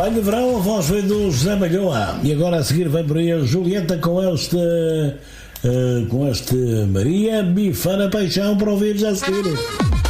Baile de Verão, a voz foi do José Malhoa. E agora a seguir vem por aí a Julieta com este Maria Bifana Paixão para ouvir já a seguir.